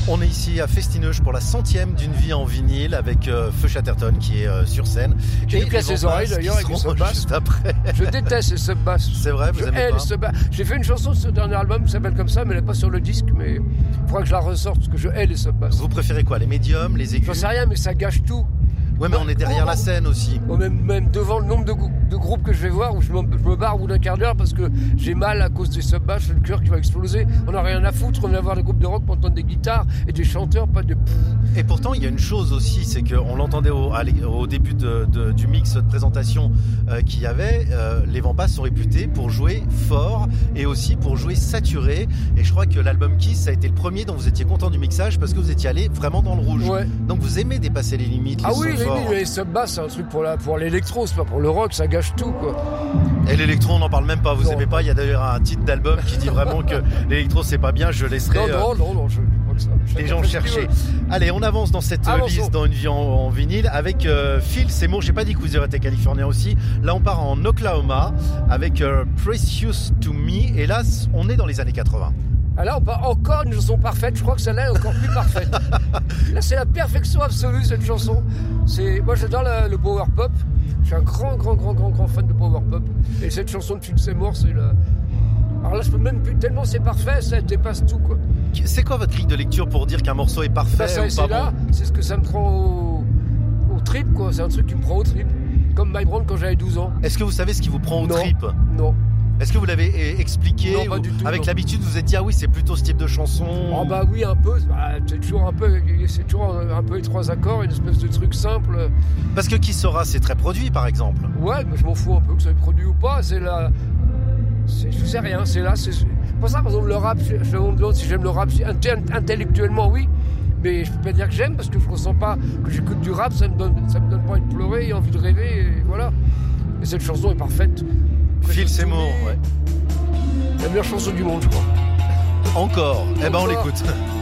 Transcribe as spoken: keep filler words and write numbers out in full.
On est ici à Festineuge pour la centième d'une vie en vinyle avec euh, Feu Chatterton qui est euh, sur scène. J'ai dû casser les oreilles d'ailleurs avec les sub-basses. Juste après. Je déteste les sub-basses. C'est vrai, vous je aimez hais pas les sub-basses. J'ai fait une chanson sur ce dernier album qui s'appelle comme ça, mais elle n'est pas sur le disque. Mais il faudra que je la ressorte parce que je hais les sub-basses. Vous préférez quoi? Les médiums, les aigus? J'en sais rien, mais ça gâche tout. Ouais, mais on est derrière oh, la scène aussi. Oh, même, même devant le nombre de, de groupes que je vais voir où je me, je me barre au bout d'un quart d'heure parce que j'ai mal à cause des sub-basses, j'ai le cœur qui va exploser. On n'a rien à foutre, on vient voir des groupes de rock pour entendre des guitares et des chanteurs, pas de... Et pourtant, il y a une chose aussi, c'est qu'on l'entendait au, au début de, de, du mix de présentation euh, qu'il y avait, euh, les Vampas sont réputés pour jouer fort et aussi pour jouer saturé. Et je crois que l'album Kiss, ça a été le premier dont vous étiez content du mixage parce que vous étiez allé vraiment dans le rouge. Ouais. Donc vous aimez dépasser les limites, les Ah sons oui, forts. les, les sub-basses, c'est un truc pour, la, pour l'électro, c'est pas pour le rock, ça gâche tout, quoi. Et l'électro, on n'en parle même pas, vous non. aimez pas. Il y a d'ailleurs un titre d'album qui dit vraiment que l'électro, c'est pas bien. Je laisserai non, non, non, non, je crois que ça. les gens chercher. Allez, on avance dans cette Avançons. liste dans une vie en, en vinyle avec euh, Phil Seymour. J'ai pas dit que vous étiez californien aussi. Là, on part en Oklahoma avec euh, Precious to Me. Et là, on est dans les années quatre-vingts. Ah là, on part encore une chanson parfaite. Je crois que celle-là est encore plus parfaite. Là, c'est la perfection absolue, cette chanson. C'est... Moi, j'adore la, le power pop. Je suis un grand, grand, grand, grand, grand fan de power pop. Et cette chanson de Phil Seymour, c'est la... Alors là, je peux même plus... Tellement c'est parfait, ça dépasse tout, quoi. C'est quoi votre grille de lecture pour dire qu'un morceau est parfait bah, ça, ou c'est pas là, bon? C'est ce que ça me prend au, au trip, quoi. C'est un truc qui me prend au trip. Comme My Brand quand j'avais douze ans. Est-ce que vous savez ce qui vous prend au non. trip? Non. Est-ce que vous l'avez expliqué? Non, pas du tout, avec non. l'habitude, vous vous êtes dit, ah oui, c'est plutôt ce type de chanson? Oh bah oui, un peu. Bah, c'est toujours un peu, c'est toujours un peu les trois accords, une espèce de truc simple. Parce que Qui Sera, c'est très produit, par exemple. Ouais, mais je m'en fous un peu que ça soit produit ou pas. C'est là, c'est, je sais rien. C'est là, c'est pour ça, par exemple, le rap. Je, je me demande si j'aime le rap. Intellectuellement, oui, mais je peux pas dire que j'aime parce que je ressens pas que j'écoute du rap. Ça me donne, ça me donne pas envie de pleurer et envie de rêver. Et voilà. Et cette chanson est parfaite. Phil Seymour, ouais. La meilleure chanson du monde, je crois. Encore. Eh ben, on Encore. l'écoute.